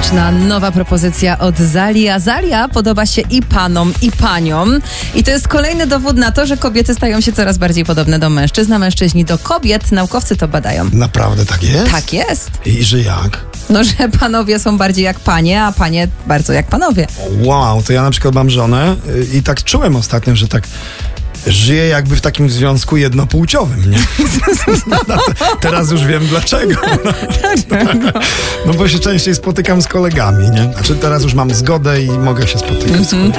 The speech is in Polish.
Fantastyczna nowa propozycja od Zali. A Zalia podoba się i panom, i paniom. I to jest kolejny dowód na to, że kobiety stają się coraz bardziej podobne do mężczyzn, a mężczyźni do kobiet. Naukowcy to badają. Naprawdę tak jest? Tak jest. I że jak? No, że panowie są bardziej jak panie, a panie bardzo jak panowie. Wow, to ja na przykład mam żonę i tak czułem ostatnio, że tak żyję jakby w takim związku jednopłciowym, nie? Teraz już wiem dlaczego. No bo się częściej spotykam z kolegami, nie? Znaczy teraz już mam zgodę i mogę się spotykać z kolegami.